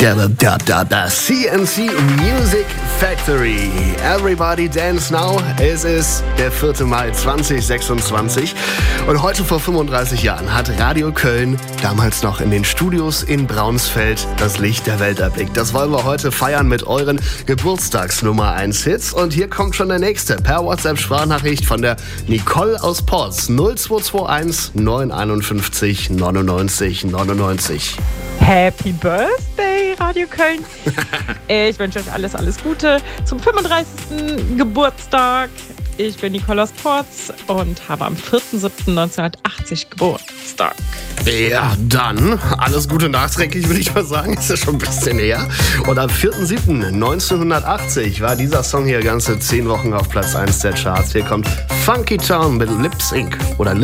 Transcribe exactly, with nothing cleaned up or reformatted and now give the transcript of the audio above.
Da, da, da, da. C N C Music Factory. Everybody dance now. Es ist der vierte Mai zweitausendsechsundzwanzig. Und heute vor fünfunddreißig Jahren hat Radio Köln, damals noch in den Studios in Braunsfeld, das Licht der Welt erblickt. Das wollen wir heute feiern mit euren Geburtstagsnummer eins Hits. Und hier kommt schon der nächste per WhatsApp-Sprachnachricht von der Nicole aus Porz. null zwei zwei eins neun fünf eins neunundneunzig neunundneunzig. Happy Birthday, Radio Köln. Ich wünsche euch alles, alles Gute zum fünfunddreißigsten Geburtstag. Ich bin Nicole aus Porz und habe am vierten siebten neunzehnhundertachtzig Geburtstag. Ja, dann alles Gute nachträglich, würde ich mal sagen. Ist ja schon ein bisschen her. Und am vierten siebten neunzehnhundertachtzig war dieser Song hier ganze zehn Wochen auf Platz eins der Charts. Hier kommt Funky Town mit Lip Sync oder Lip